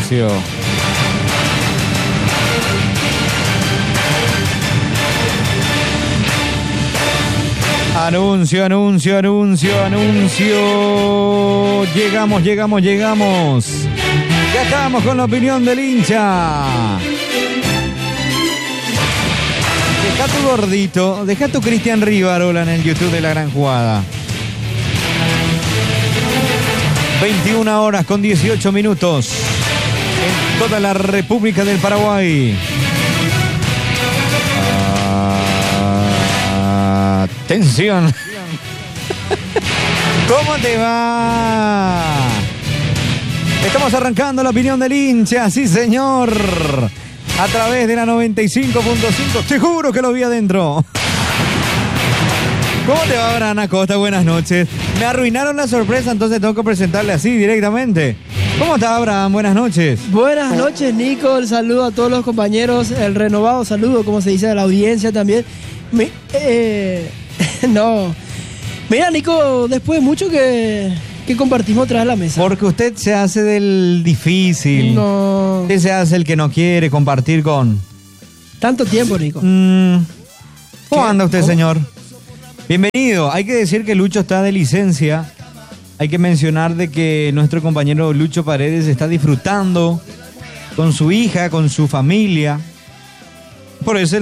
anuncio. Anuncio. Llegamos. Ya estamos con la opinión del hincha. Deja tu gordito, deja tu Cristian Rivarola en el YouTube de La Gran Jugada. 21 horas con 18 minutos en toda la República del Paraguay. Atención. ¿Cómo te va? Estamos arrancando la opinión del hincha, sí señor. A través de la 95.5. Te juro que lo vi adentro. ¿Cómo te va, Abraham Acosta? Buenas noches. Me arruinaron la sorpresa, entonces tengo que presentarle así directamente. ¿Cómo está, Abraham? Buenas noches. Buenas noches, Nico. El saludo a todos los compañeros. El renovado saludo, como se dice, a la audiencia también. No. Mira, Nico, después de mucho que compartimos tras la mesa. Porque usted se hace del difícil. No. Usted se hace el que no quiere compartir con... Tanto tiempo, Nico. ¿Cómo anda usted, señor? Bienvenido. Hay que decir que Lucho está de licencia. Hay que mencionar de que nuestro compañero Lucho Paredes está disfrutando con su hija, con su familia. Por ese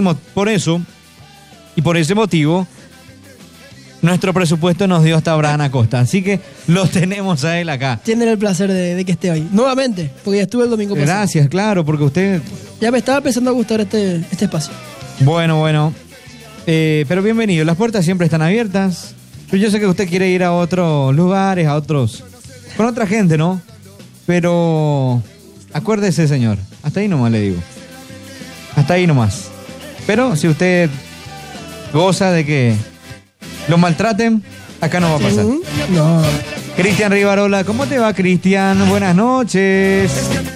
motivo, nuestro presupuesto nos dio hasta Abraham Acosta. Así que lo tenemos a él acá. Tienen el placer de que esté hoy. Nuevamente, porque ya estuve el domingo pasado. Gracias, claro, porque usted... Ya me estaba empezando a gustar este espacio. Bueno. Pero bienvenido. Las puertas siempre están abiertas. Yo sé que usted quiere ir a otros lugares, con otra gente, ¿no? Pero acuérdese, señor. Hasta ahí nomás le digo. Hasta ahí nomás. Pero si usted goza de que lo maltraten, acá no va a pasar. No. Cristian Rivarola, ¿cómo te va, Cristian? Buenas noches.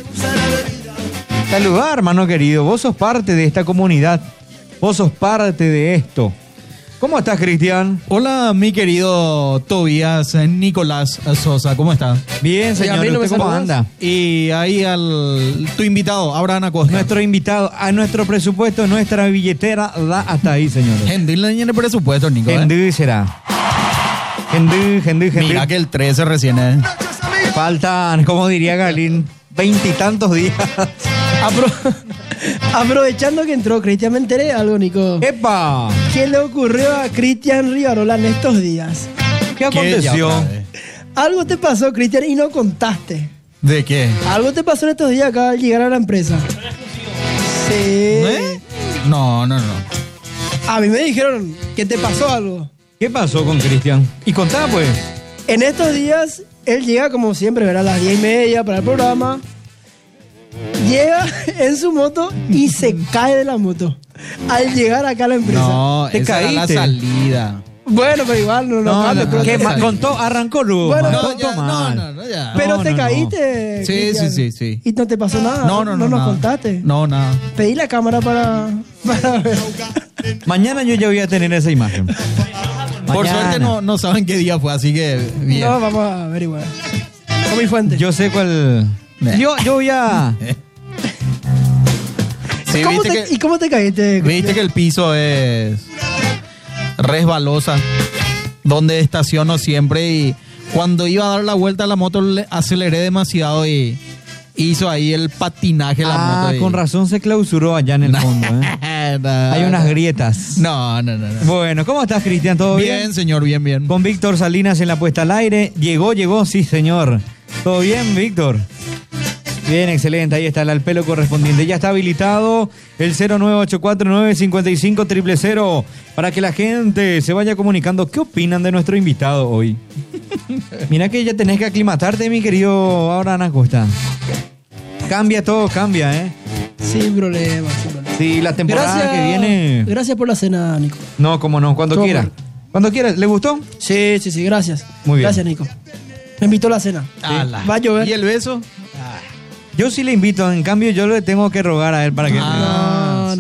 Saludar, hermano querido. Vos sos parte de esta comunidad. Vos sos parte de esto. ¿Cómo estás, Cristian? Hola, mi querido Tobías Nicolás Sosa. ¿Cómo está? Bien, señor. ¿Y ¿Usted cómo anda? Y ahí tu invitado, Abraham Acosta. Nuestro invitado, a nuestro presupuesto, nuestra billetera da hasta ahí, señores. Gente, en el presupuesto, Nico. Gendú será. Gendú. Mira que el 13 recién Faltan, como diría Galín, 20 y tantos días. Aprovechando que entró Cristian, me enteré de algo, Nico. ¡Epa! ¿Qué le ocurrió a Cristian Rivarola en estos días? ¿Qué aconteció? Algo te pasó, Cristian, y no contaste. ¿De qué? Algo te pasó en estos días acá al llegar a la empresa. Sí. ¿Eh? No. A mí me dijeron que te pasó algo. ¿Qué pasó con Cristian? Y contá, pues. En estos días, él llega como siempre, ¿verdad? A las 10:30 para el programa. Llega en su moto y se cae de la moto al llegar acá a la empresa. No, ¿Te esa era la caíste? salida. Bueno, pero igual no. ¿Qué contó? Arrancó luego. Bueno, No, ya. Pero te no. caíste. Sí, Cristian. sí. ¿Y no te pasó nada? No nos nada. contaste. No, nada. Pedí la cámara para ver. Mañana yo ya voy a tener esa imagen. Por Mañana. suerte no saben qué día fue, así que bien. No, vamos a averiguar. Con mi fuente. Yo sé cuál... Yo voy a... Sí, ¿Y cómo te caíste? Viste que el piso es resbalosa, donde estaciono siempre, y cuando iba a dar la vuelta a la moto le aceleré demasiado y hizo ahí el patinaje la moto. Con razón se clausuró allá en el fondo. Hay unas grietas. No. Bueno, ¿cómo estás, Cristian? ¿Todo bien? Bien, señor, bien. Con Víctor Salinas en la puesta al aire. Llegó, sí, señor. ¿Todo bien, Víctor? Bien, excelente. Ahí está el al pelo correspondiente. Ya está habilitado el 09849550000 para que la gente se vaya comunicando. ¿Qué opinan de nuestro invitado hoy? Mira que ya tenés que aclimatarte, mi querido Abraham Acosta. Todo cambia, ¿eh? Sin problema. Sí, la temporada que viene... Gracias por la cena, Nico. No, cómo no, cuando Todo quiera. bien. Cuando quiera. ¿Le gustó? Sí, gracias. Muy bien. Gracias, Nico. Me invitó a la cena. Ala. Va a llover. ¿Y el beso? Yo sí le invito, en cambio yo le tengo que rogar a él para que... No.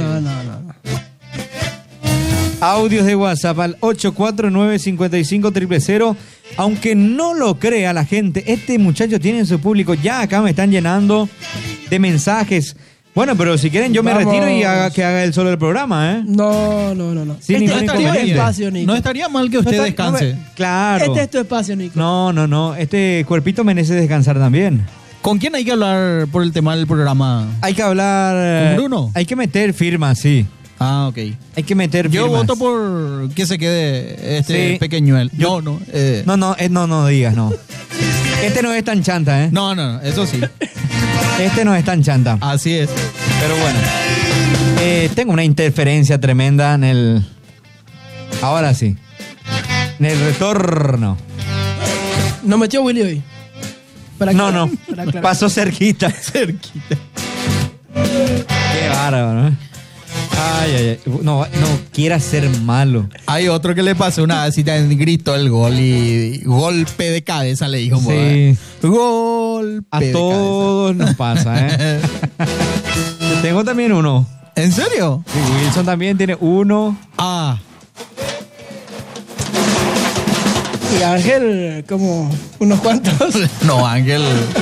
Audios de WhatsApp al 849-55000. Aunque no lo crea la gente, este muchacho tiene en su público, ya acá me están llenando de mensajes. Bueno, pero si quieren yo me Vamos. retiro y que haga él solo el programa, ¿eh? No. Sin Este ningún es tu inconveniente. espacio, Nico. No estaría mal que usted está- descanse. Claro. Este es tu espacio, Nico. No. Este cuerpito merece descansar también. ¿Con quién hay que hablar por el tema del programa? Hay que hablar... ¿Con Bruno? Hay que meter firmas, sí. Ah, ok. Hay que meter Yo firmas. voto por que se quede este Sí. pequeñuel. Yo- No. No digas, no. Este no es tan chanta, ¿eh? No, eso sí. Este no es tan chanta. Así es. Pero bueno. Tengo una interferencia tremenda en el... Ahora sí. En el retorno. ¿No metió Willy hoy? Para No, aclarar, no. para aclarar. Pasó cerquita. Cerquita. Qué bárbaro, ¿no? Ay. No quiera ser malo. Hay otro que le pasó una cita en grito el gol y golpe de cabeza le dijo. Sí. Golpe A de todos nos pasa, ¿eh? Tengo también uno. cabeza. ¿En serio? Sí, Wilson también tiene uno. Ah, Y Ángel, como unos cuantos. no, Ángel.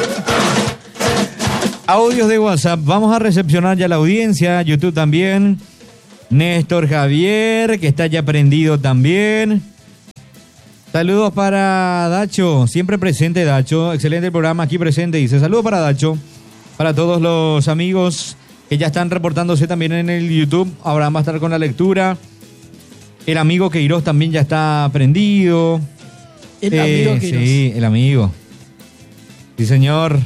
Audios de WhatsApp. Vamos a recepcionar ya la audiencia. YouTube también. Néstor Javier, que está ya prendido también. Saludos para Dacho. Siempre presente, Dacho. Excelente el programa aquí presente. Dice, saludos para Dacho. Para todos los amigos que ya están reportándose también en el YouTube. Abraham va a estar con la lectura. El amigo Queiroz también ya está prendido. El amigo que Sí, el amigo. Sí, señor.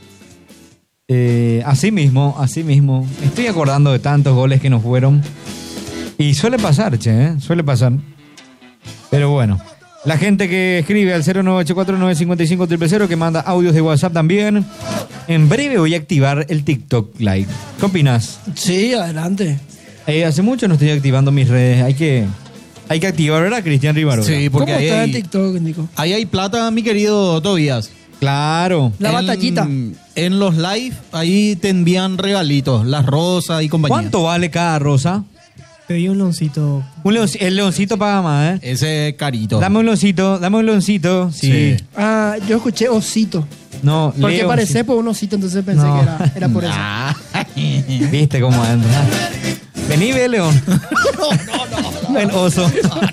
Así mismo. Estoy acordando de tantos goles que nos fueron. Y suele pasar, suele pasar. Pero bueno. La gente que escribe al 0984-955-000, que manda audios de WhatsApp también. En breve voy a activar el TikTok Live. ¿Qué opinas? Sí, adelante. Hace mucho no estoy activando mis redes. Hay que activar, ¿verdad, Cristian Rivarola? Sí, ¿Cómo porque ahí está en hay, TikTok, Nico? ahí hay plata, mi querido Tobías. Claro. La batallita. En los live, ahí te envían regalitos, las rosas y compañía. ¿Cuánto vale cada rosa? Pedí un loncito. El leoncito paga más, ¿eh? Ese carito. Dame un leoncito. Sí. Sí. Ah, yo escuché osito. No, Porque Leo, parece sí. por un osito, entonces pensé No. que era por eso. Ah. ¿Viste cómo anda? Vení, ve, León. No. El oso.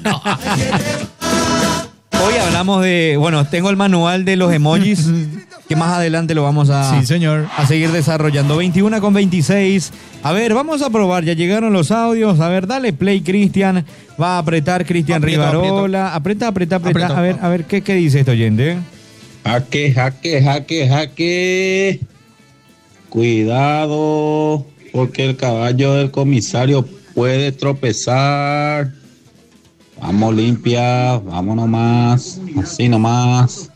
Hoy hablamos de... Bueno, tengo el manual de los emojis, que más adelante lo vamos a... Sí, señor. A seguir desarrollando. 21:26. A ver, vamos a probar. Ya llegaron los audios. A ver, dale play, Cristian. Va a apretar Cristian Aprieto, Rivarola. Aprieta. Aprieto. A ver, ¿qué dice este oyente? Jaque. Cuidado, porque el caballo del comisario puede tropezar. Vamos limpia, vamos nomás, así nomás.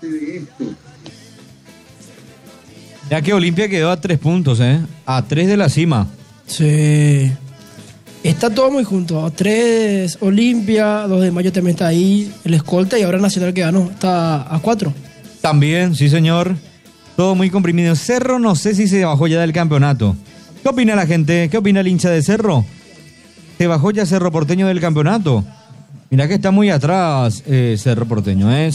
Ya que Olimpia quedó a 3 puntos, ¿eh? A 3 de la cima. Sí. Está todo muy junto. 3 Olimpia, 2 de mayo también está ahí, el escolta y ahora Nacional que ganó. Está a 4. También, sí, señor. Todo muy comprimido. Cerro, no sé si se bajó ya del campeonato. ¿Qué opina la gente? ¿Qué opina el hincha de Cerro? ¿Se bajó ya Cerro Porteño del campeonato? Mirá que está muy atrás Cerro Porteño, ¿eh?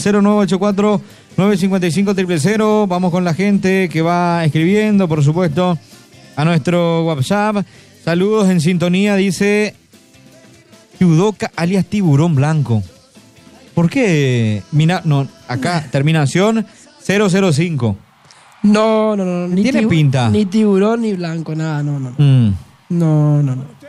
0984-955-000. Vamos con la gente que va escribiendo, por supuesto, a nuestro WhatsApp. Saludos en sintonía, dice Yudoka alias Tiburón Blanco. ¿Por qué? Mira, no, acá, terminación 005. No. Ni Tiene pinta. Ni tiburón ni blanco, nada, no. Mm. No.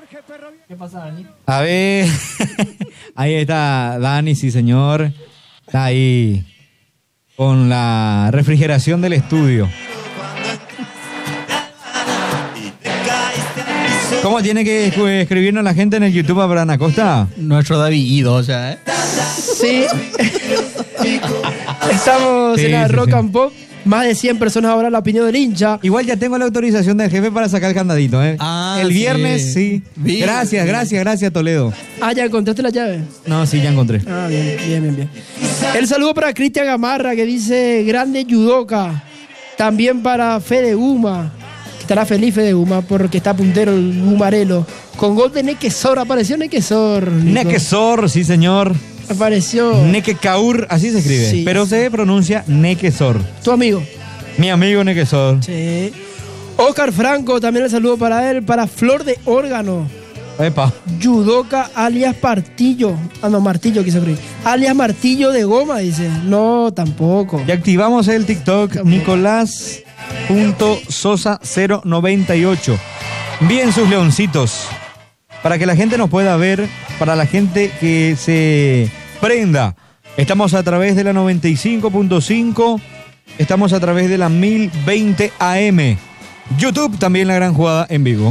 A ver, ahí está Dani, sí señor. Está ahí con la refrigeración del estudio. ¿Cómo tiene que escribirnos la gente en el YouTube, Abraham Acosta? Nuestro David Guido, o sea, ¿eh? Sí. Estamos Sí, en la sí, Rock sí. and Pop. Más de 100 personas ahora la opinión del hincha. Igual ya tengo la autorización del jefe para sacar el candadito, ¿eh? Ah, el sí. viernes, sí. Bien. Gracias, Toledo. Ah, ¿ya encontraste la llave? No, sí, ya encontré. Ah, bien. El saludo para Cristian Gamarra que dice grande Yudoka. También para Fede Uma. Que estará feliz Fede Uma porque está puntero el Gumarelo. Con gol de Nequesor. Apareció Nequesor. Nico. Nequesor, sí señor. Apareció Nequecaur, así se escribe. Sí. Pero se pronuncia Nequesor. tu amigo. Mi amigo Nequesor. Sí. Oscar Franco, también el saludo para él. Para Flor de Órgano. Epa. Yudoka alias Martillo. Ah, no, Martillo quise abrir. Alias Martillo de Goma, dice. No, tampoco. Y activamos el TikTok Nicolás.sosa098. Envíen sus leoncitos para que la gente nos pueda ver, para la gente que se prenda. Estamos a través de la 95.5, estamos a través de la 1020 AM. YouTube también la gran jugada en vivo.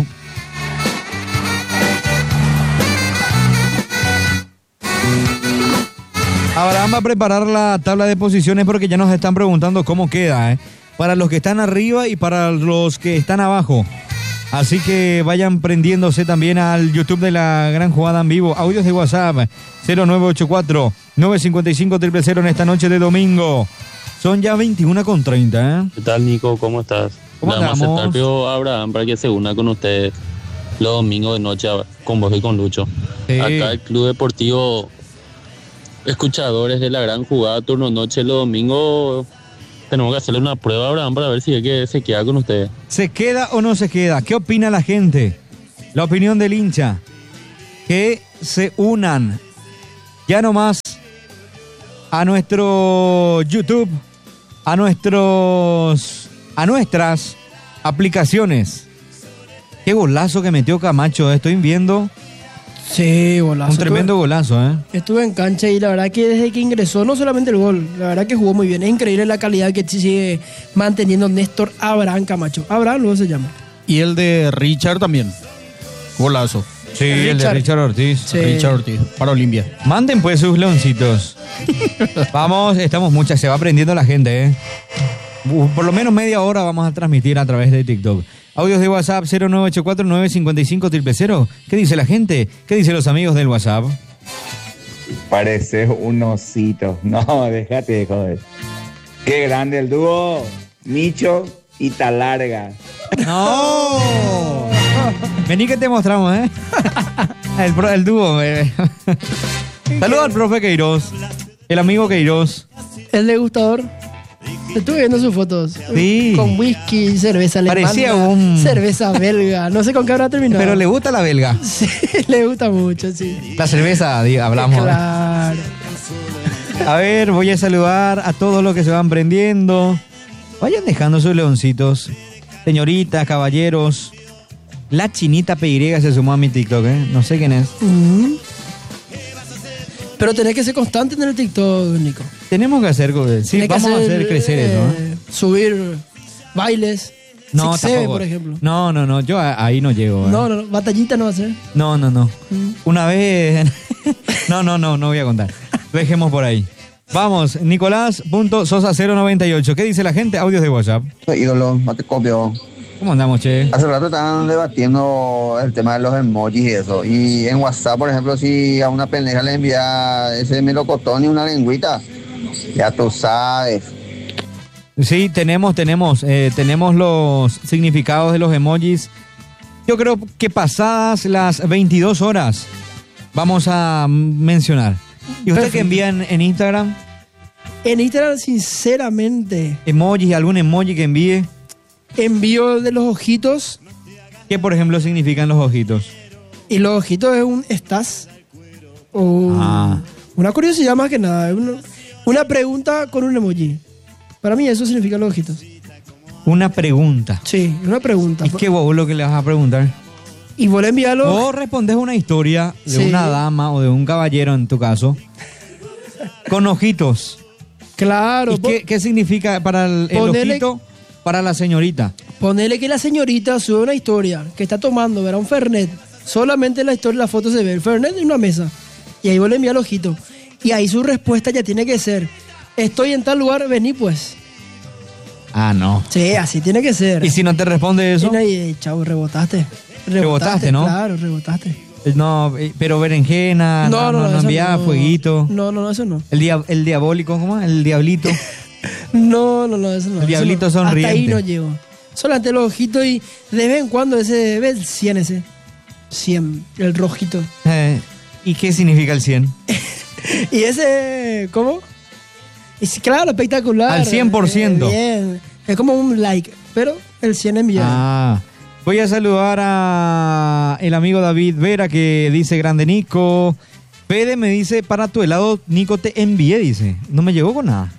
Abraham va a preparar la tabla de posiciones porque ya nos están preguntando cómo queda, para los que están arriba y para los que están abajo. Así que vayan prendiéndose también al YouTube de la gran jugada en vivo. Audios de WhatsApp 0984-955-000 en esta noche de domingo. Son ya 21:30. ¿Qué tal, Nico? ¿Cómo estás? ¿Cómo Vamos andamos? a aceptar pero a Abraham para que se una con ustedes los domingos de noche con vos y con Lucho. Sí. Acá el Club Deportivo Escuchadores de la gran jugada turno noche los domingos. Tenemos que hacerle una prueba a Abraham para ver si es que se queda con ustedes. ¿Se queda o no se queda? ¿Qué opina la gente? La opinión del hincha. Que se unan ya nomás a nuestro YouTube, a nuestras aplicaciones. Qué golazo que metió Camacho, estoy viendo. Sí, golazo. Un tremendo golazo, Estuve en cancha y la verdad que desde que ingresó, no solamente el gol, la verdad que jugó muy bien. Es increíble la calidad que sigue manteniendo Néstor Abraham Camacho. Abraham luego se llama. Y el de Richard también. Golazo. Sí, el de Richard Ortiz. Sí. Richard Ortiz, para Olimpia. Manden pues sus leoncitos. Vamos, estamos muchas, se va aprendiendo la gente, Por lo menos media hora vamos a transmitir a través de TikTok. Audios de WhatsApp 0984-955-000. ¿Qué dice la gente? ¿Qué dicen los amigos del WhatsApp? Pareces un osito. No, déjate de joder. Qué grande el dúo. Nicho y Talarga. ¡No! Vení que te mostramos, el dúo. Saludos al profe Queiroz, el amigo Queiroz. El degustador. Estuve viendo sus fotos. Sí. Con whisky, cerveza alemana. Parecía un... cerveza belga. No sé con qué habrá terminado. Pero le gusta la belga. Sí, le gusta mucho, sí. La cerveza, hablamos. Claro. A ver, voy a saludar a todos los que se van prendiendo. Vayan dejando sus leoncitos. Señoritas, caballeros. La Chinita PY se sumó a mi TikTok, No sé quién es. Pero tenés que ser constante en el TikTok, Nico. Tenemos que hacer... Sí, Tenés que vamos a hacer crecer eso, subir bailes. No, Six Seven, tampoco. por ejemplo. No, yo ahí no llego. No, batallita no va a ser. No. Una vez... No voy a contar. Dejemos por ahí. Vamos, Nicolás.sosa098. ¿Qué dice la gente? Audios de WhatsApp. Ídolo, no te copio. ¿Cómo andamos, che? Hace rato estaban debatiendo el tema de los emojis y eso. Y en WhatsApp, por ejemplo, si a una pendeja le envía ese melocotón y una lengüita, ya tú sabes. Sí, tenemos los significados de los emojis. Yo creo que pasadas las 22 horas vamos a mencionar. ¿Y usted qué envían en Instagram? En Instagram, sinceramente, ¿Emojis? ¿Algún emoji que envíe? envío de los ojitos. ¿Qué, por ejemplo, significan los ojitos? Y los ojitos es un estás. O una curiosidad más que nada. Una pregunta con un emoji. Para mí eso significa los ojitos. Una pregunta. Sí, una pregunta. ¿Y qué huevo lo que le vas a preguntar? Y vos le enviarlo. O respondes una historia de Sí. una dama o de un caballero, en tu caso, con ojitos. Claro. ¿Y qué significa para el ponele- ojito? Para la señorita. Ponele que la señorita sube una historia que está tomando, verá un Fernet. Solamente en la historia, la foto se ve el Fernet en una mesa. Y ahí vos le envías el ojito. Y ahí su respuesta ya tiene que ser: estoy en tal lugar, vení pues. Ah, no. Sí, así tiene que ser. ¿Y si no te responde eso? Y ahí, chau, rebotaste. Rebotaste, ¿no? Claro, rebotaste. No, pero berenjena, no eso envía fueguito. No, eso no. El diabólico, ¿cómo? El diablito. No, eso no. El diablito eso no. sonriente. Hasta ahí no llego. Solamente los ojitos y de vez en cuando ese, ¿ves? El 100 ese. 100, el rojito. ¿Y qué significa el 100? Y ese, ¿cómo? Claro, espectacular. Al 100%. Bien. Es como un like, pero el 100 enviado. Ah, voy a saludar a el amigo David Vera que dice grande Nico. Fede me dice, para tu helado, Nico, te envié, dice. No me llegó con nada.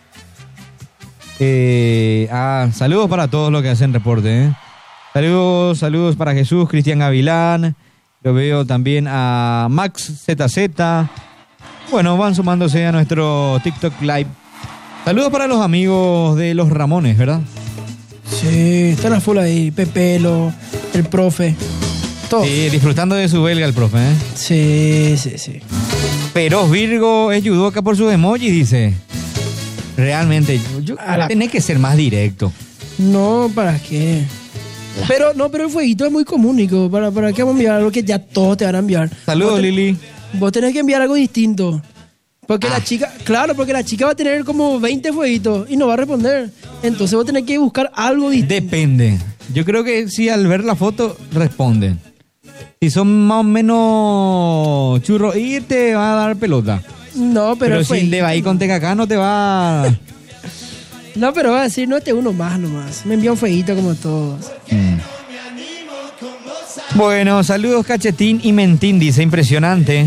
Saludos para todos los que hacen reporte, ¿eh? Saludos para Jesús, Cristian Gavilán. Lo veo también a Max ZZ. Bueno, van sumándose a nuestro TikTok Live. Saludos para los amigos de los Ramones, ¿verdad? Sí, están a full ahí. Pepelo, el profe. Todo. Sí, disfrutando de su belga el profe, ¿eh? Sí. Pero Virgo es judoka por sus emojis, dice. Realmente, tenés que ser más directo. No, ¿para qué? Pero el fueguito es muy común, Nico. ¿Para qué vamos a enviar algo que ya todos te van a enviar? Saludos, Lili. Vos tenés que enviar algo distinto. Porque la chica va a tener como 20 fueguitos y no va a responder. Entonces vos tenés que buscar algo distinto. Depende. Yo creo que si al ver la foto responden. Si son más o menos churros y te va a dar pelota. No, pero si le va ahí con Tecacá no te va... No, pero va a decir, no, uno más nomás. Me envía un fueguito como todos. Bueno, saludos Cachetín y Mentín, dice, impresionante.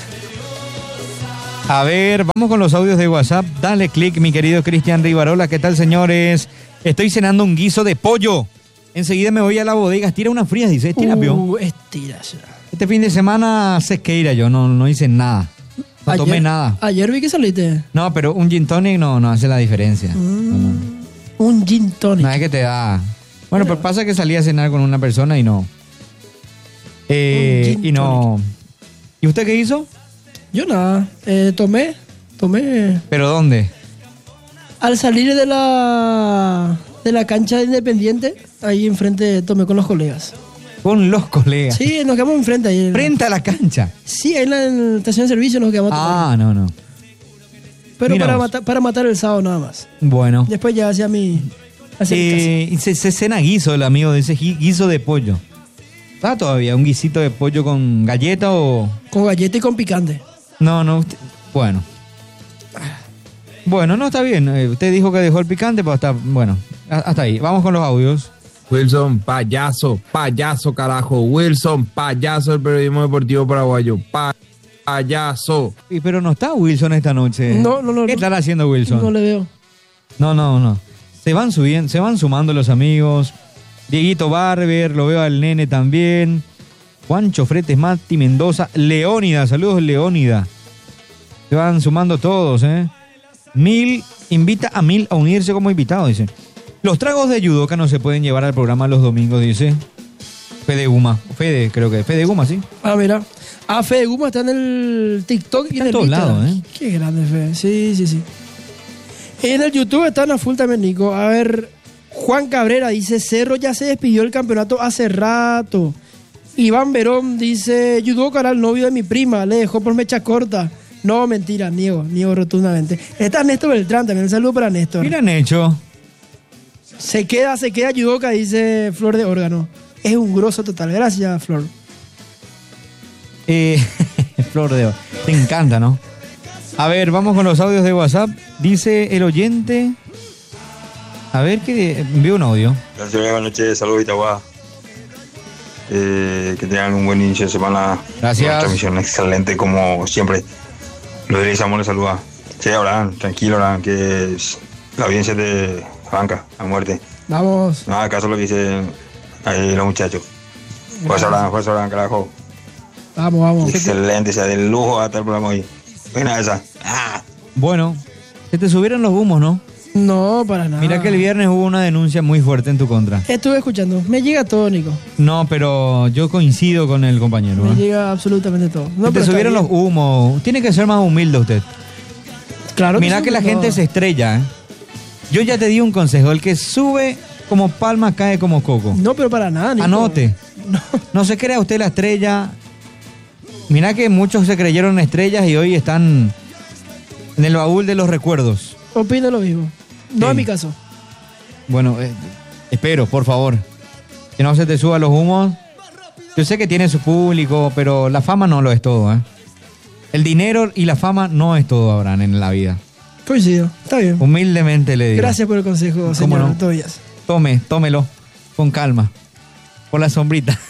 A ver, vamos con los audios de WhatsApp. Dale click, mi querido Cristian Rivarola. ¿Qué tal, señores? Estoy cenando un guiso de pollo. Enseguida me voy a la bodega. Estira unas frías, dice. Estira, estira ya. Este fin de semana sesqueira yo, no hice nada. No tomé nada. Ayer vi que saliste. No, pero un gin tonic no hace la diferencia. Un gin tonic. No es que te da... Bueno, pero pasa que salí a cenar con una persona y no... y no... ¿Y usted qué hizo? Yo nada. Tomé. ¿Pero dónde? Al salir de la cancha de Independiente, ahí enfrente tomé con los colegas. Con los colegas. Sí, nos quedamos enfrente ahí. ¿Frente a la cancha? Sí, ahí en la estación de servicio nos quedamos. No. Pero para matar el sábado nada más. Bueno. Después ya hacia mi casa. Y se cena guiso, el amigo dice guiso de pollo. ¿Está todavía un guisito de pollo con galleta o...? Con galleta y con picante. No, bueno. Bueno, no está bien. Usted dijo que dejó el picante, pero está... Bueno, hasta ahí. Vamos con los audios. Wilson, payaso, carajo. Wilson, payaso del periodismo deportivo paraguayo. Payaso. Pero no está Wilson esta noche. No. ¿Qué estará haciendo Wilson? No le veo. No. Se van sumando los amigos. Dieguito Barber, lo veo al nene también. Juancho Fretes, Mati Mendoza, Leónida, saludos Leónida. Se van sumando todos, ¿eh? Mil, invita a Mil a unirse como invitado, dice. Los tragos de judoka no se pueden llevar al programa los domingos, dice. Fede Guma, creo que Fede Guma, sí. Mira. Fede Guma está en el TikTok y en el todos Instagram. lados, ¿eh? Qué grande, Fede. Sí. En el YouTube están a full también, Nico. A ver, Juan Cabrera dice, Cerro ya se despidió del campeonato hace rato. Iván Verón dice, judoka era el novio de mi prima, le dejó por mecha corta. No, mentira, niego rotundamente. Está Néstor Beltrán también, un saludo para Néstor. Mira, Necho. Se queda judoka, dice Flor de Órgano. Es un grosso total. Gracias, Flor. Flor de Órgano. Te encanta, ¿no? A ver, vamos con los audios de WhatsApp. Dice el oyente... A ver, que envió un audio. Gracias, buenas noches. Saludos, Itagua. Que tengan un buen inicio de semana. Gracias. Una transmisión excelente, como siempre. Lo deseamos, les saluda. Sí, Abraham, tranquilo, Abraham, que la audiencia te banca a muerte. Vamos. No haga caso a lo que dicen ahí los muchachos. Fuerza, Abraham, carajo. Vamos. Excelente, sea de lujo hasta el programa hoy. Buena esa. Bueno, se te subieron los humos, ¿no? No, para nada. Mira que el viernes hubo una denuncia muy fuerte en tu contra. Estuve escuchando. Me llega todo, Nico. No, pero yo coincido con el compañero. Me llega absolutamente todo. No, te subieron los humos. Tiene que ser más humilde usted. Claro. Mira que la gente se estrella, ¿eh? Yo ya te di un consejo. El que sube como palma cae como coco. No, pero para nada, Nico. Anote. No se crea usted la estrella. Mira que muchos se creyeron estrellas y hoy están en el baúl de los recuerdos. Opino lo mismo. No Sí. en mi caso. Bueno, espero, por favor, que no se te suban los humos. Yo sé que tiene su público, pero la fama no lo es todo, ¿eh? El dinero y la fama no es todo, Abraham, en la vida. Coincido. Está bien. Humildemente le digo. Gracias por el consejo, ¿Cómo señor no? Tobias. Tómelo con calma, por la sombrita.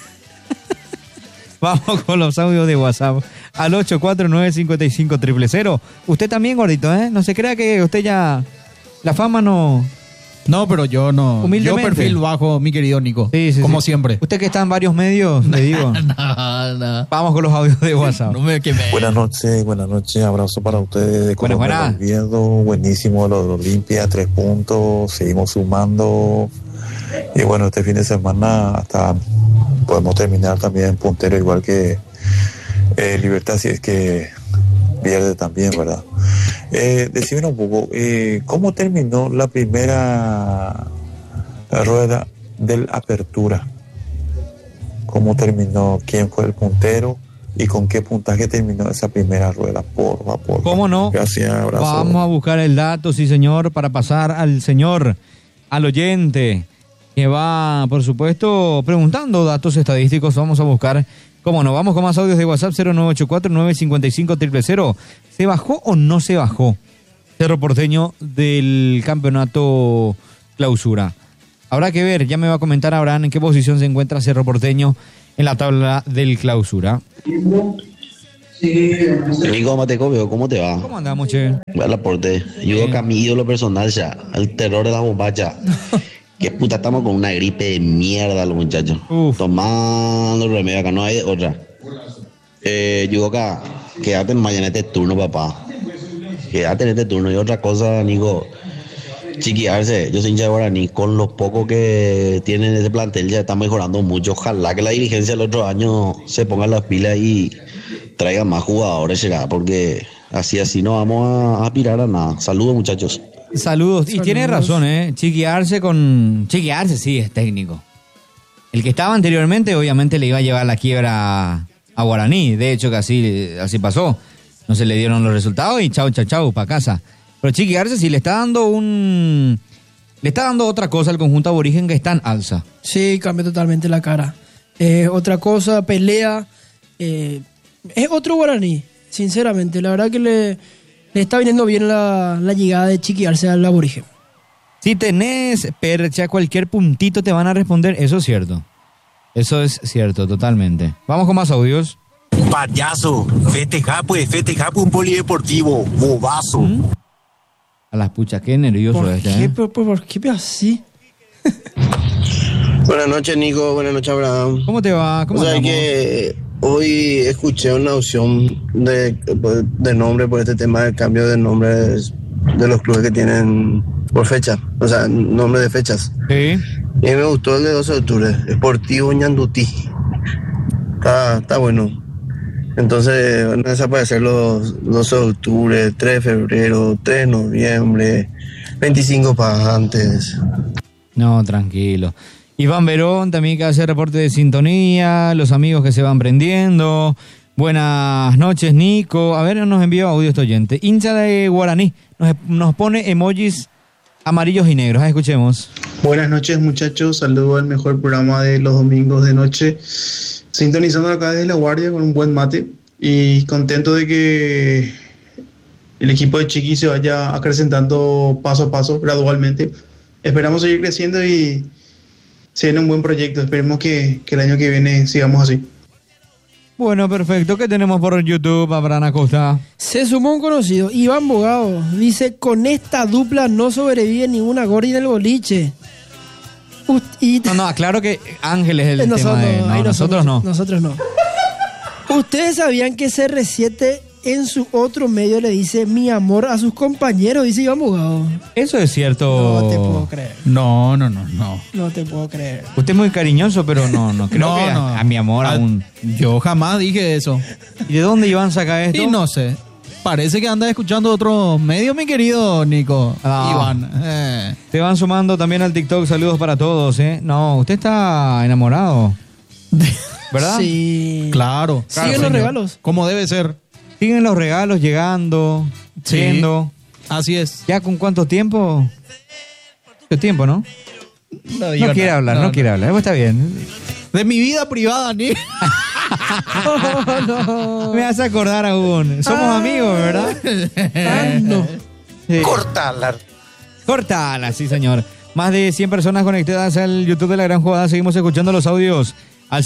Vamos con los audios de WhatsApp al 849-5500. Usted también, gordito, ¿eh? No se crea que usted ya... La fama no... No, pero yo no. Humildemente. Yo perfil bajo, mi querido Nico. Sí, como sí. siempre. Usted que está en varios medios, le digo. No. Vamos con los audios de WhatsApp. No me quemé. Buenas noches. Abrazo para ustedes de Colombia, Buenas. Oviedo. Buenísimo lo de Olimpia, 3 puntos. Seguimos sumando. Y bueno, este fin de semana hasta podemos terminar también puntero, igual que Libertad, si es que pierde también, ¿verdad? Decime un poco, ¿cómo terminó la primera rueda del Apertura? ¿Cómo terminó? ¿Quién fue el puntero? ¿Y con qué puntaje terminó esa primera rueda? Por favor. ¿Cómo no? Gracias, abrazo. Vamos a buscar el dato, sí señor, para pasar al oyente, que va, por supuesto, preguntando datos estadísticos. Vamos a buscar, cómo no, vamos con más audios de WhatsApp 0984-955-000. ¿Se bajó o no se bajó Cerro Porteño del campeonato Clausura? Habrá que ver, ya me va a comentar Abraham en qué posición se encuentra Cerro Porteño en la tabla del Clausura. Nico Matecopio, ¿cómo te va? ¿Cómo andamos, che? Al aporte. Yo acá mi ídolo personal ya, al terror de la bombacha. Qué puta, estamos con una gripe de mierda los muchachos. Tomando el remedio, acá no hay otra. Yudoka, quédate mañana en este turno, papá. Quédate en este turno. Y otra cosa, Nico, chiquearse. Yo soy hincha de Guaraní, con los pocos que tienen ese plantel ya está mejorando mucho. Ojalá que la dirigencia del otro año se ponga las pilas y traiga más jugadores, porque así no vamos a aspirar a nada. Saludos, muchachos. Saludos. Y tiene razón, Chiquearse sí es técnico. El que estaba anteriormente obviamente le iba a llevar la quiebra a Guaraní. De hecho que así pasó. No se le dieron los resultados y chau, para casa. Pero Chiquearse sí le está dando otra cosa al conjunto aborigen, que está en alza. Sí, cambió totalmente la cara. Otra cosa, pelea. Es otro Guaraní, sinceramente. La verdad que le está viniendo bien la llegada de Chiquearse al aborigen. Si tenés percha, cualquier puntito te van a responder. Eso es cierto. Eso es cierto, totalmente. Vamos con más audios. Payaso, festeja un polideportivo, bobazo. A las puchas, qué nervioso ¿Por qué? ¿Por qué así? Buenas noches, Nico. Buenas noches, Abraham. ¿Cómo te va? ¿Cómo andamos? Que hoy escuché una opción de nombre por este tema del cambio de nombres de los clubes que tienen por fecha, o sea, nombre de fechas. Sí. Y me gustó el de 12 de octubre, Sportivo Ñandutí. Está bueno. Entonces van a desaparecer los 12 de octubre, 3 de febrero, 3 de noviembre, 25 para antes. No, tranquilo. Iván Verón también que hace reporte de sintonía, los amigos que se van prendiendo. Buenas noches, Nico. A ver, nos envió audio este oyente. Hincha de Guaraní, nos pone emojis amarillos y negros. Escuchemos. Buenas noches, muchachos. Saludo al mejor programa de los domingos de noche. Sintonizando acá desde La Guardia con un buen mate y contento de que el equipo de Chiqui se vaya acrecentando paso a paso, gradualmente. Esperamos seguir creciendo y se viene un buen proyecto. Esperemos que el año que viene sigamos así. Bueno, perfecto. ¿Qué tenemos por YouTube, Abraham Acosta? Se sumó un conocido, Iván Bogado. Dice, con esta dupla no sobrevive ninguna gordi del boliche. No, aclaro que Ángel es el tema de... No, nosotros no. Nosotros no. ¿Ustedes sabían que CR7 en su otro medio le dice mi amor a sus compañeros? Dice Iván Bogado. Eso es cierto. No te puedo creer. No. No te puedo creer. Usted es muy cariñoso, pero no creo que a mi amor aún. Yo jamás dije eso. ¿Y de dónde Iván saca esto? Y no sé. Parece que anda escuchando otros medios, mi querido Nico. Iván. Te van sumando también al TikTok. Saludos para todos, No, usted está enamorado. ¿Verdad? Sí. Claro. Siguen los regalos. Como debe ser. Siguen los regalos llegando, yendo. Así es. ¿Ya con cuánto tiempo? Mucho tiempo, ¿no? No quiere hablar, no quiere hablar. Está bien. De mi vida privada, ni. No. Me hace acordar aún. Somos amigos, ¿verdad? No. Sí. Cortala, sí, señor. Más de 100 personas conectadas al YouTube de La Gran Jugada. Seguimos escuchando los audios al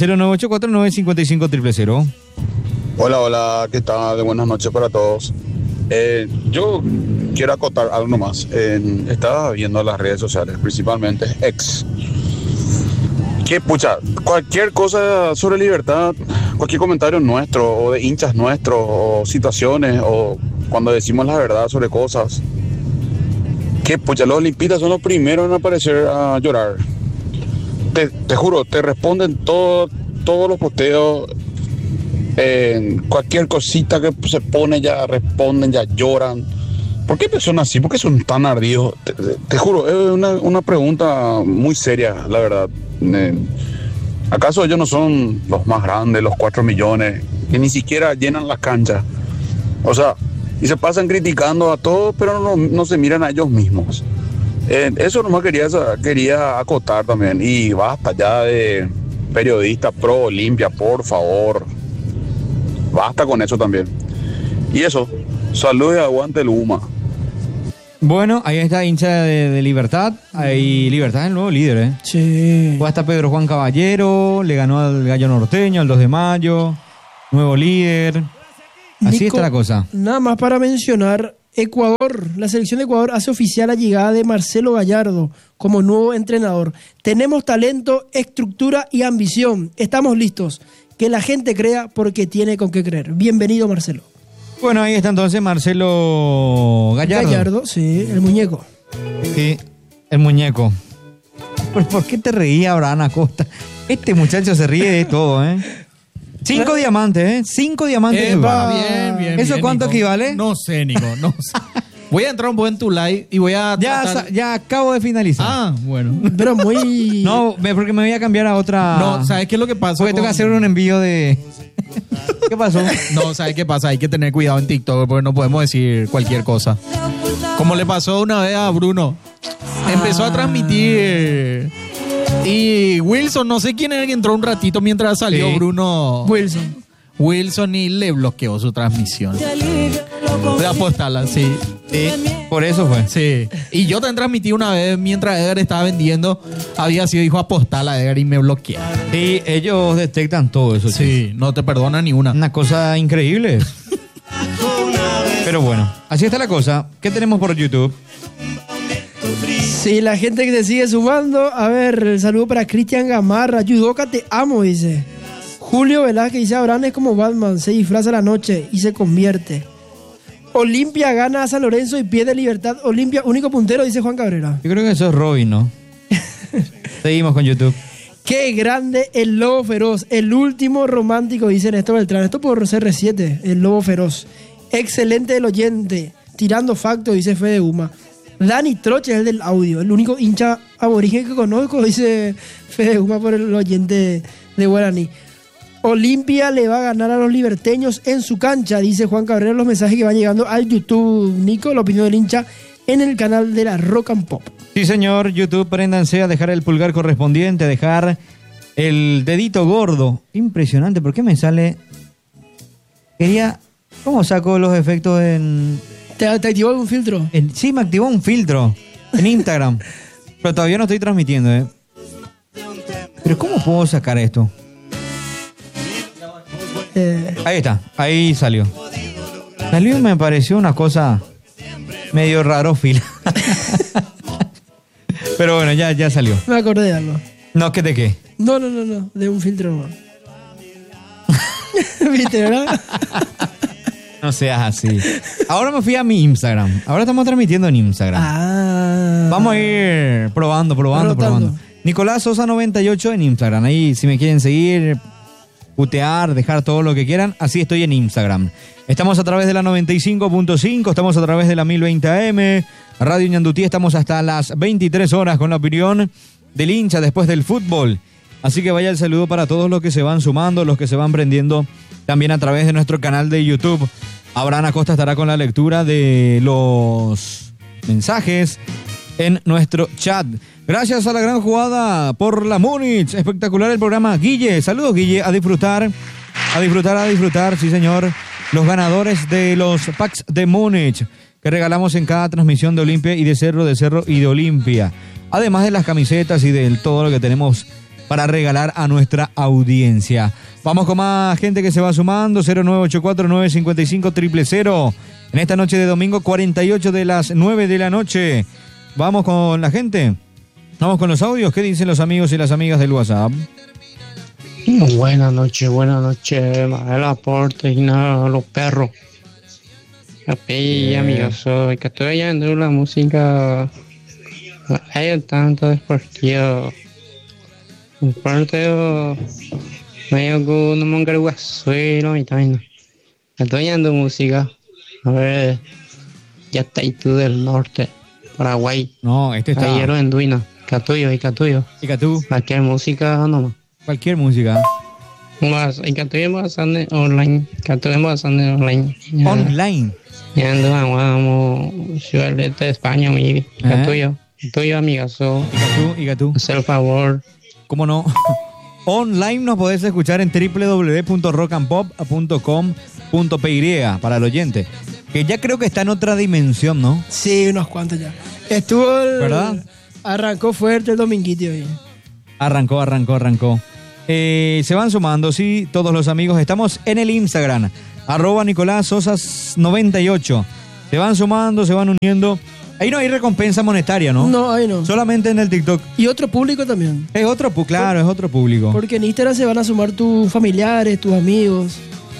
098495500. Hola, ¿qué tal? Buenas noches para todos. Yo quiero acotar algo nomás. Estaba viendo las redes sociales, principalmente X. Que pucha, cualquier cosa sobre libertad, cualquier comentario nuestro o de hinchas nuestros o situaciones o cuando decimos la verdad sobre cosas, que pucha, los olimpistas son los primeros en aparecer a llorar. Te juro, te responden todos los posteos. Cualquier cosita que se pone ya responden, ya lloran. ¿Por qué son así? ¿Por qué son tan ardidos? Te juro, es una pregunta muy seria, la verdad. ¿Acaso ellos no son los más grandes, los 4 millones, que ni siquiera llenan las canchas? O sea, y se pasan criticando a todos, pero no se miran a ellos mismos. Eso nomás quería acotar también. Y basta ya de periodistas pro Olimpia, por favor. Basta con eso también. Y eso, saludos y aguante el UMA. Bueno, ahí está hincha de Libertad. Ahí Libertad es el nuevo líder, ¿eh? Sí. Fue hasta Pedro Juan Caballero, le ganó al Gallo Norteño, al 2 de mayo, nuevo líder. Así Nico, está la cosa. Nada más para mencionar, Ecuador, la selección de Ecuador hace oficial la llegada de Marcelo Gallardo como nuevo entrenador. Tenemos talento, estructura y ambición. Estamos listos. Que la gente crea porque tiene con qué creer. Bienvenido, Marcelo. Bueno, ahí está entonces Marcelo Gallardo. Gallardo, sí, el muñeco. Sí, el muñeco. ¿Por qué te reía, Abraham Acosta? Este muchacho se ríe de todo, ¿eh? 5 diamantes, ¿eh? 5 diamantes. Bien. ¿Eso cuánto Nico. equivale? No sé, Nico, no sé. Voy a entrar un poco en tu live y voy a Ya acabo de finalizar. Ah, bueno. Pero muy... No, porque me voy a cambiar a otra... No, ¿sabes qué es lo que pasa? Porque tengo que hacer un envío de... ¿Qué pasó? No, ¿sabes qué pasa? Hay que tener cuidado en TikTok porque no podemos decir cualquier cosa. Como le pasó una vez a Bruno. Empezó a transmitir y Wilson, no sé quién era que entró un ratito mientras salió Bruno. Wilson y le bloqueó su transmisión. De Apostala, sí. Por eso fue. Sí. Y yo también transmití una vez mientras Edgar estaba vendiendo. Había sido hijo Apostala Edgar y me bloquearon. Sí, ellos detectan todo eso. Sí, chicos. no te perdonan ni una. Una cosa increíble. Pero bueno, así está la cosa. ¿Qué tenemos por YouTube? Sí, la gente que se sigue sumando. A ver, el saludo para Cristian Gamarra. Yudoka, te amo, dice. Julio Velázquez dice, Abraham es como Batman, se disfraza la noche y se convierte. Olimpia gana a San Lorenzo y pierde Libertad. Olimpia, único puntero, dice Juan Cabrera. Yo creo que eso es Robin, ¿no? Seguimos con YouTube. Qué grande el lobo feroz, el último romántico, dice Néstor Beltrán. Esto por CR7, el lobo feroz. Excelente el oyente, tirando facto, dice Fede Uma. Dani Troche es el del audio, el único hincha aborigen que conozco, dice Fede Uma por el oyente de Guaraní. Olimpia le va a ganar a los liberteños en su cancha, dice Juan Cabrera. Los mensajes que van llegando al YouTube, Nico, la opinión del hincha en el canal de la Rock and Pop. Sí, señor, YouTube, préndanse a dejar el pulgar correspondiente, a dejar el dedito gordo. Impresionante, ¿por qué me sale? ¿Cómo saco los efectos en...? ¿Te activó algún filtro? Sí, me activó un filtro en Instagram, pero todavía no estoy transmitiendo, ¿eh? Pero ¿cómo puedo sacar esto? Ahí está, ahí salió. Salió y me pareció una cosa medio rarófila. Pero bueno, ya salió. Me acordé de algo. No, ¿qué de qué? No, de un filtro. ¿Viste, verdad? No seas así. Ahora me fui a mi Instagram. Ahora estamos transmitiendo en Instagram. Vamos a ir probando. Nicolás Sosa 98 en Instagram. Ahí si me quieren seguir, putear, dejar todo lo que quieran, así estoy en Instagram. Estamos a través de la 95.5, estamos a través de la 1020 AM, Radio Ñandutí, estamos hasta las 23 horas con la opinión del hincha después del fútbol. Así que vaya el saludo para todos los que se van sumando, los que se van prendiendo también a través de nuestro canal de YouTube. Abraham Acosta estará con la lectura de los mensajes en nuestro chat. Gracias a La Gran Jugada por la Múnich. Espectacular el programa. Guille, saludos Guille, a disfrutar, sí señor. Los ganadores de los packs de Múnich. que regalamos en cada transmisión de Olimpia y de Cerro y de Olimpia. Además de las camisetas y de todo lo que tenemos para regalar a nuestra audiencia. Vamos con más gente que se va sumando. 0984-955-000. En esta noche de domingo, 48 de las 9 de la noche. Vamos con la gente. Vamos con los audios. ¿Qué dicen los amigos y las amigas del WhatsApp? Buenas noches, Manuel Aporte y nada, los perros. Amigos, soy que estoy oyendo la música. Hay tanto deportivo. Un partido medio que no me encargo de suelo y también. Estoy oyendo música. A ver, ya está y tú del norte, Paraguay. No, este está. Ayer en Duina. Catuyo. ¿Y Catú? Cualquier música nomás. Cualquier música. Y Catuyo bastante online. Online. Online. Ya vamos, ciudad de España, mi Catuyo. Tuyo, amigazo. ¿Y Catú? Haz el favor. ¿Cómo no? Online nos podés escuchar en www.rockandpop.com.py para el oyente. Que ya creo que está en otra dimensión, ¿no? Sí, unos cuantos ya. Estuvo ¿verdad? Arrancó fuerte el dominguito hoy. Arrancó. Se van sumando, sí, todos los amigos. Estamos en el Instagram, @NicolásSosas98. Se van sumando, se van uniendo. Ahí no hay recompensa monetaria, ¿no? No, ahí no. Solamente en el TikTok. Y otro público también. Es otro público. Porque en Instagram se van a sumar tus familiares, tus amigos.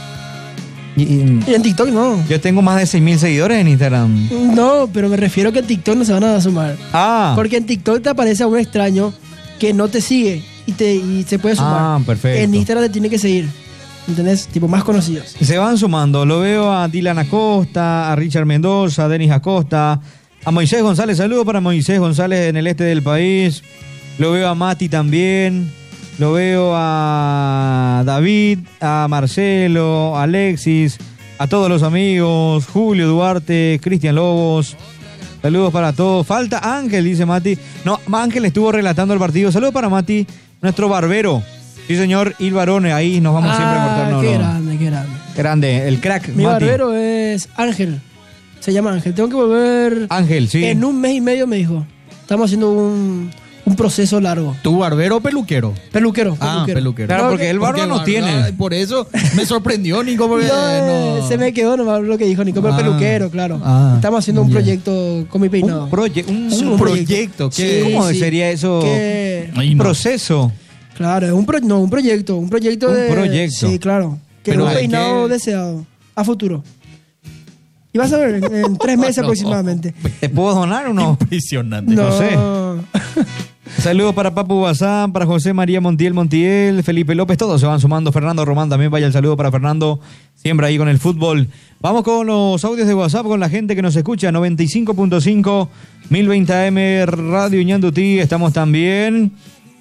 Y en TikTok no. Yo tengo más de 6.000 seguidores en Instagram. No, pero me refiero que en TikTok no se van a sumar. Ah. Porque en TikTok te aparece a un extraño que no te sigue y se puede sumar. Ah, perfecto. En Instagram te tiene que seguir. ¿Entendés? Tipo más conocidos. Se van sumando. Lo veo a Dylan Acosta, a Richard Mendoza, a Denis Acosta, a Moisés González. Saludos para Moisés González en el este del país. Lo veo a Mati también. Lo veo a David, a Marcelo, a Alexis, a todos los amigos, Julio Duarte, Cristian Lobos. Saludos para todos. Falta Ángel, dice Mati. No, Ángel estuvo relatando el partido. Saludos para Mati, nuestro barbero. Sí, señor, Il Barone. Ahí nos vamos siempre a cortarnos. Qué grande. Grande, el crack. Mi Mati. barbero es Ángel. Se llama Ángel. Tengo que volver. Ángel, sí. En 1 mes y medio me dijo. Estamos haciendo un proceso largo. ¿Tu barbero o peluquero? Peluquero. Peluquero. Claro, porque el barba no tiene. Por eso me sorprendió, Nico. Porque no, se me quedó nomás lo que dijo Nico, pero peluquero, claro. Estamos haciendo un proyecto con mi peinado. Un proyecto. ¿Qué? Sí, ¿Cómo sí. sería eso? Un proceso. Claro, es un proyecto. Un proyecto. Sí, claro. Que es un peinado deseado. A futuro. Y vas a ver en 3 meses aproximadamente. ¿Te puedo donar o no? Impresionante. No sé. Saludos para Papu Bazán, para José María Montiel, Felipe López, todos se van sumando. Fernando Román también, vaya el saludo para Fernando, siempre ahí con el fútbol. Vamos con los audios de WhatsApp, con la gente que nos escucha, 95.5, 1020 AM, Radio Ñandutí. Estamos también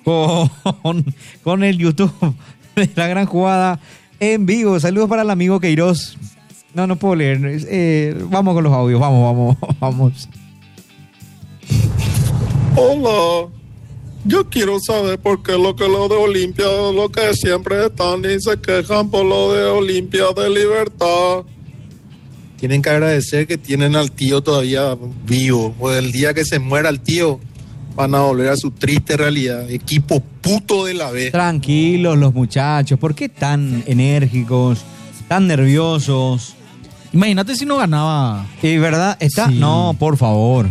con el YouTube de La Gran Jugada en vivo. Saludos para el amigo Queiroz. No puedo leer. Vamos con los audios, vamos. Hola, yo quiero saber por qué lo de Olimpia, lo que siempre están y se quejan por lo de Olimpia de Libertad. Tienen que agradecer que tienen al tío todavía vivo, pues el día que se muera el tío van a volver a su triste realidad. Equipo puto de la B. Tranquilos los muchachos, ¿por qué tan enérgicos, tan nerviosos? Imagínate si no ganaba. ¿Y verdad? ¿Está? Sí. No, por favor.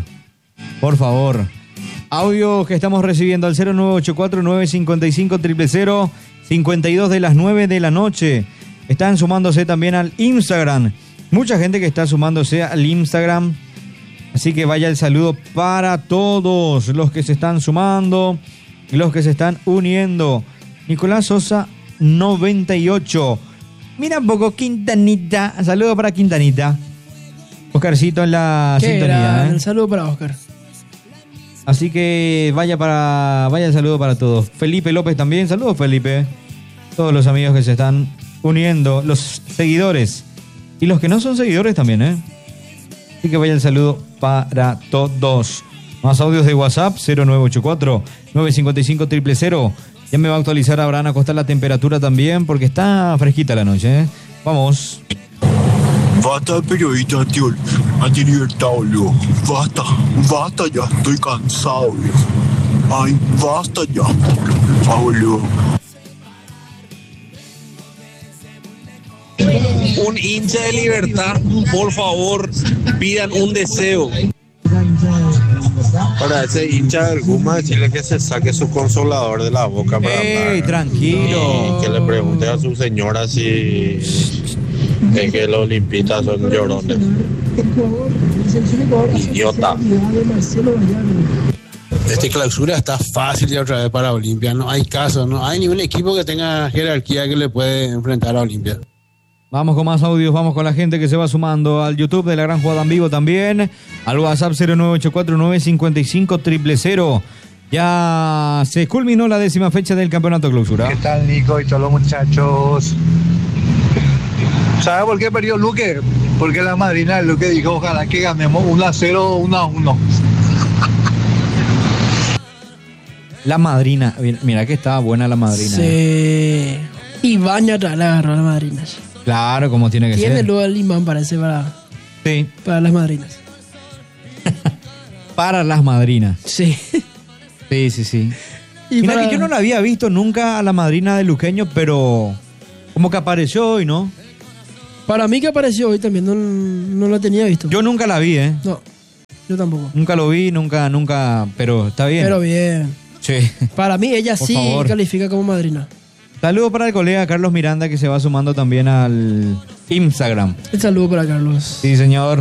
Audio que estamos recibiendo al 0984-955-000, 52 de las 9 de la noche. Están sumándose también al Instagram. Mucha gente que está sumándose al Instagram. Así que vaya el saludo para todos los que se están sumando, los que se están uniendo. Nicolás Sosa 98. Mira un poco Quintanita. Saludo para Quintanita. Oscarcito en la sintonía. Un saludo para Oscar. Así que vaya el saludo para todos. Felipe López también. Saludos, Felipe. Todos los amigos que se están uniendo, los seguidores y los que no son seguidores también, Así que vaya el saludo para todos. Más audios de WhatsApp 0984-955-000. Ya me va a actualizar Abraham Acosta la temperatura también porque está fresquita la noche, Vamos. Basta de periodistas, tío. Antilibertad, boludo. Basta ya. Estoy cansado, boludo. Ay, basta ya. Boludo. Un hincha de Libertad, por favor, pidan un deseo. Para ese hincha del Guma, decirle que se saque su consolador de la boca para hablar. Tranquilo. Y que le pregunte a su señora si es que los olimpistas son llorones. Idiota. Clausura está fácil ya otra vez para Olimpia. No hay caso, no hay ningún equipo que tenga jerarquía que le puede enfrentar a Olimpia. Vamos con más audios, vamos con la gente que se va sumando al YouTube de La Gran Jugada en Vivo también, al WhatsApp 0984955000. Ya se culminó la 10ª fecha del campeonato Clausura. ¿Qué tal, Nico y todos los muchachos? ¿Sabes por qué perdió Luque? Porque la madrina de Luque dijo, ojalá que ganemos 1-0, 1-1. La madrina, mira que estaba buena la madrina. Sí. Y Baña la agarró a las madrinas. Claro, como tiene que ser. Tiene luego el imán, parece, para las madrinas. Para las madrinas. Sí. Sí. Y mira para... que yo no la había visto nunca a la madrina de Luqueño, pero como que apareció hoy, ¿no? Para mí que apareció hoy también, no la tenía visto. Yo nunca la vi, ¿eh? No, yo tampoco. Nunca lo vi, nunca, pero está bien. Pero bien. Sí. Para mí ella Por sí favor. califica como madrina. Saludo para el colega Carlos Miranda que se va sumando también al Instagram. Un saludo para Carlos. Sí, señor.